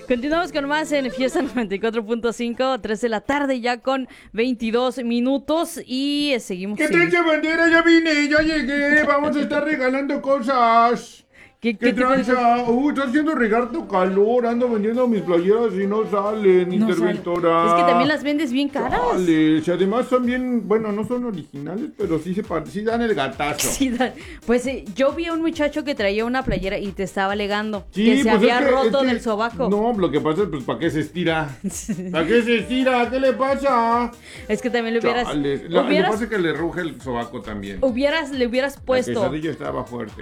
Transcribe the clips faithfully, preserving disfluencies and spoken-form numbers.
Continuamos con más en Fiesta noventa y cuatro punto cinco, tres de la tarde ya con veintidós minutos y seguimos. ¿Qué tal, bandera? Ya vine, ya llegué, vamos a estar regalando cosas. ¿Qué, ¿Qué, qué tranza? Uh, está haciendo regarto calor, ando vendiendo mis playeras y no salen, No interventora. sale. Es que también las vendes bien caras. Sale. Si además son bien, bueno, no son originales, pero sí se pare- sí dan el gatazo. Sí, da- pues eh, yo vi a un muchacho que traía una playera y te estaba alegando Sí, que se pues había es que- roto es que- del sobaco. No, lo que pasa es, pues, ¿para qué se estira? ¿Para qué se estira? ¿Qué le pasa? Es que también le hubieras, Chale. Lo, lo que hubieras, pasa es que le ruge el sobaco también. hubieras, le hubieras puesto. La quesadilla estaba fuerte.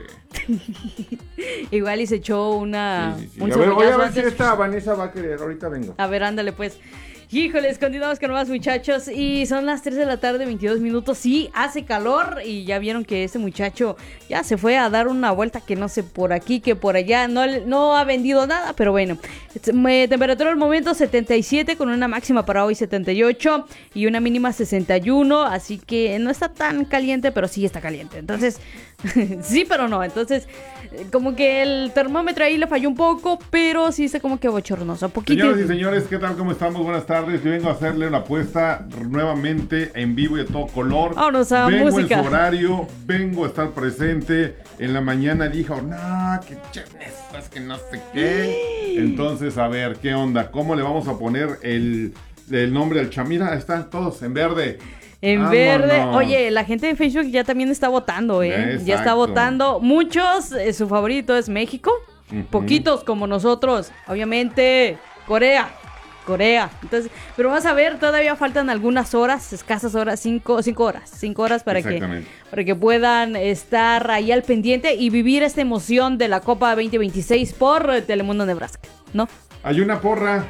Igual y se echó una. Sí, sí, sí. un A ver, voy a cebollazo ver si antes. esta Vanessa va a querer. Ahorita vengo. A ver, ándale pues. Híjoles, continuamos con más, muchachos. Y son las tres de la tarde, veintidós minutos. Sí, hace calor. Y ya vieron que este muchacho ya se fue a dar una vuelta, que no sé, por aquí, que por allá. No, no ha vendido nada, pero bueno. Me, temperatura al momento setenta y siete, con una máxima para hoy setenta y ocho y una mínima sesenta y uno. Así que no está tan caliente, pero sí está caliente. Entonces, sí, pero no. Entonces, como que el termómetro ahí le falló un poco, pero sí está como que bochornoso. Poquito. Señoras y señores, ¿qué tal? ¿Cómo estamos? Buenas tardes. Yo vengo a hacerle una apuesta nuevamente en vivo y a todo color. Vámonos a vengo música. en su horario, vengo a estar presente. En la mañana dijo, no, que es que no sé qué. Entonces, a ver, ¿qué onda? ¿Cómo le vamos a poner el, el nombre al cham? Mira, están todos en verde. En Vámonos. verde. Oye, la gente de Facebook ya también está votando, ¿eh? Exacto. Ya está votando. Muchos, eh, su favorito es México. Ujú. Poquitos como nosotros. Obviamente, Corea. Corea. Entonces, pero vamos a ver, todavía faltan algunas horas, escasas horas, cinco, cinco horas. Cinco horas para que, Exactamente. para que puedan estar ahí al pendiente y vivir esta emoción de la Copa veinte veintiséis por eh, Telemundo Nebraska, ¿no? Hay una porra.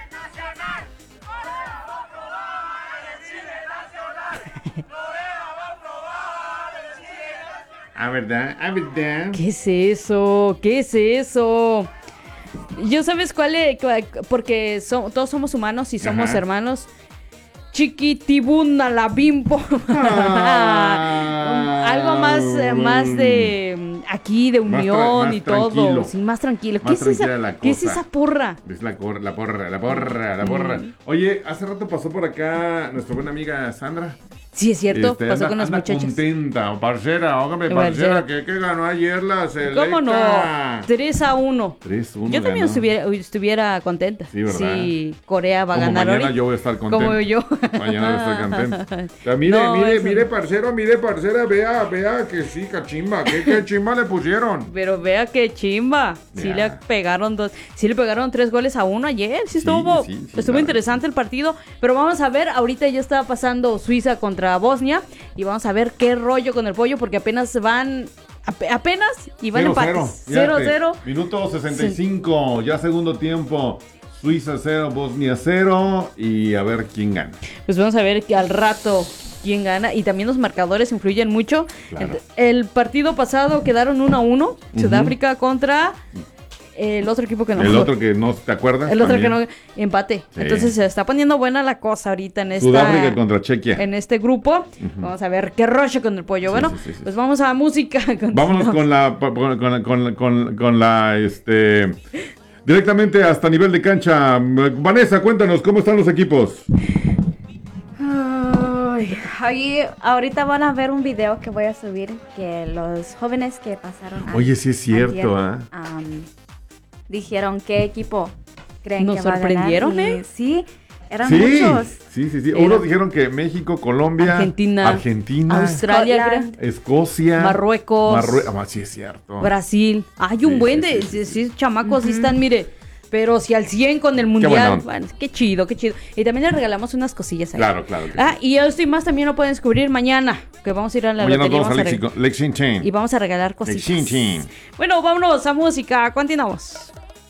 Ah, ¿verdad? Ah, ¿verdad? ¿Qué es eso? ¿Qué es eso? Yo sabes cuál es, cuál- porque so- todos somos humanos y somos Ajá. hermanos. Chiquitibuna la bimbo. Ah. Algo más, eh, más de mm, aquí, de Más tra- unión más y todo. tranquilo. Sí, más tranquilo. Más ¿Qué es esa? tranquila la ¿Qué es cosa. esa porra? Es la, cor- la porra, la porra, la porra. Mm. Oye, hace rato pasó por acá nuestra buena amiga Sandra. Sí, es cierto. Este, pasó anda- con las anda muchachas. contenta, parcera, óigame, Parcera. parcera, que, que ganó ayer la selecta. ¿Cómo no? tres a uno. tres uno Yo también ganó. estuviera, estuviera contenta. Sí, ¿verdad? Sí, Corea va a Como ganar mañana ahorita. yo voy a estar contento. Como yo. Mañana voy a estar contento. O sea, mire, No, mire, eso mire, no. parcero, mire, parcera, vea, vea que sí, cachimba, que, que chimba le pusieron. Pero vea qué chimba. Sí Ya. le pegaron dos. Sí le pegaron tres goles a uno ayer. Sí estuvo, sí, sí, estuvo la interesante el partido. Pero vamos a ver, ahorita ya está pasando Suiza contra Bosnia. Y vamos a ver qué rollo con el pollo, porque apenas van. ap- apenas y van cero cero, empates. fíjate. cero cero. Minuto sesenta y cinco, ya segundo tiempo. Suiza cero, Bosnia cero. Y a ver quién gana. Pues vamos a ver que al rato quién gana. Y también los marcadores influyen mucho. Claro. Ent- El partido pasado quedaron uno a uno. Sudáfrica contra el otro equipo que no. El otro que no te acuerdas. El otro que también. no, empate. Sí. Entonces se está poniendo buena la cosa ahorita en esta, Sudáfrica contra Chequia. en este grupo. Vamos a ver qué rollo con el pollo. Sí, bueno, sí, sí, sí. pues vamos a música. Vámonos con la, con, con, con, con, con la, este, directamente hasta nivel de cancha. Vanessa, cuéntanos, ¿cómo están los equipos? Ay, ahí ahorita van a ver un video que voy a subir que los jóvenes que pasaron. a- Oye, sí es cierto, ayer, ¿ah? am, dijeron qué equipo creen Nos que va a ganar. sorprendieron, Y ¿eh? Sí, eran Sí, muchos. sí, sí, sí. Era- Unos dijeron que México, Colombia, Argentina, Argentina, Australia, Scotland, creo, Escocia, Marruecos, Marrue- ah, sí es cierto. Brasil. Hay un Sí, buen sí, de. sí, Sí, sí, sí, chamacos, sí están, mire. Pero si al cien con el mundial. buena onda. Bueno, qué chido, qué chido. Y también le regalamos unas cosillas ahí. Claro, claro. que Ah, y esto y más también lo pueden descubrir mañana. Que vamos a ir a la sí. Mañana lotería. vamos a vamos a Lexi- reg- Lexington. y vamos a regalar cositas. Lexington. Bueno, vámonos a música. Continuamos.